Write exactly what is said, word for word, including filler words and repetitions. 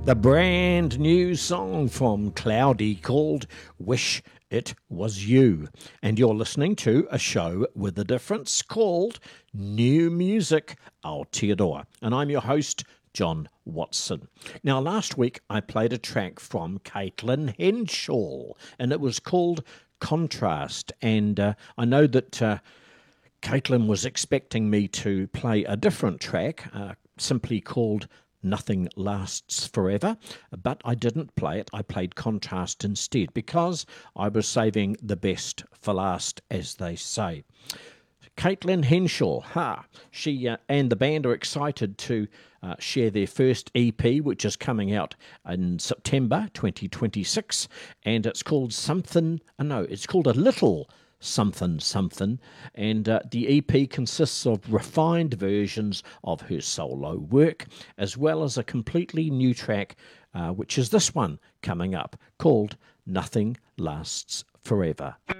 The brand new song from Cloudy called Wish It Was You. And you're listening to a show with a difference called New Music Aotearoa. And I'm your host, John Watson. Now, last week I played a track from Caitlin Henshaw, and it was called Contrast. And uh, I know that uh, Caitlin was expecting me to play a different track, uh, simply called Nothing Lasts Forever, but I didn't play it. I played Contrast instead because I was saving the best for last, as they say. Caitlin Henshaw, ha, she uh, and the band are excited to uh, share their first E P, which is coming out in September twenty twenty-six, and it's called something, uh, no, it's called A Little Something Something, and uh, the E P consists of refined versions of her solo work, as well as a completely new track, uh, which is this one coming up, called Nothing Lasts Forever.